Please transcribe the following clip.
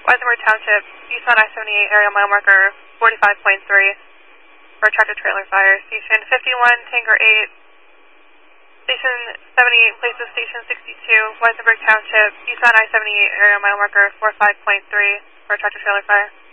Weisenberg Township, east on I-78, area mile marker 45.3 for a tractor-trailer fire. Station 51, Tanker 8. Station 78, places Station 62, Weisenberg Township, east on I-78, area mile marker 45.3 for a tractor-trailer fire.